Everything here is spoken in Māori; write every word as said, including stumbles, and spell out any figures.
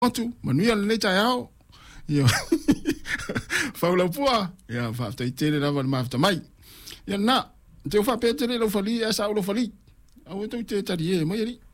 tu manuia le tai ao ia faula pua ia fa tai tele na va ma mai ia na te fa pe tele lo fali esa lo fali au tu te tari e mai